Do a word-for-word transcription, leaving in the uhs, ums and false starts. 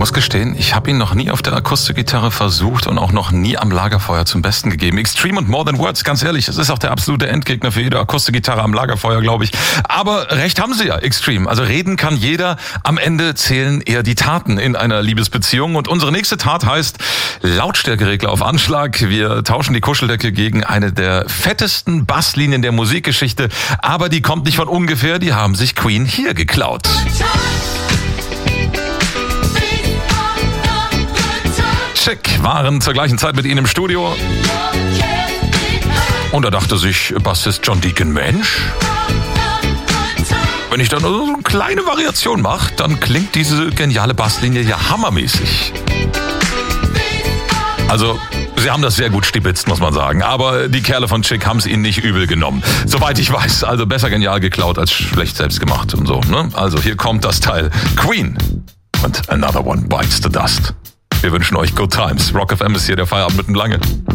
muss gestehen, ich habe ihn noch nie auf der Akustikgitarre versucht und auch noch nie am Lagerfeuer zum Besten gegeben. Extreme und More Than Words, ganz ehrlich, es ist auch der absolute Endgegner für jede Akustikgitarre am Lagerfeuer, glaube ich. Aber recht haben sie ja, Extreme. Also reden kann jeder, am Ende zählen eher die Taten in einer Liebesbeziehung. Und unsere nächste Tat heißt Lautstärkeregler auf Anschlag. Wir tauschen die Kuscheldecke gegen eine der fettesten Basslinien der Musikgeschichte. Aber die kommt nicht von ungefähr, die haben sich Queen hier geklaut. Chick waren zur gleichen Zeit mit ihnen im Studio. Und da dachte sich Bassist John Deacon, Mensch, wenn ich dann so eine kleine Variation mache, dann klingt diese geniale Basslinie ja hammermäßig. Also, sie haben das sehr gut stibitzt, muss man sagen. Aber die Kerle von Chick haben es ihnen nicht übel genommen. Soweit ich weiß, also besser genial geklaut als schlecht selbst gemacht und so. Ne? Also hier kommt das Teil. Queen und Another One Bites the Dust. Wir wünschen euch Good Times. Rock F M ist hier der Feierabend mit dem Lange.